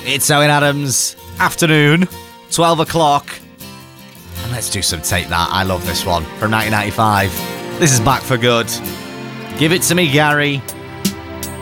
It's Owen Adams, afternoon, 12 o'clock. And let's do some Take That. I love this one from 1995. This is Back for Good. Give it to me, Gary.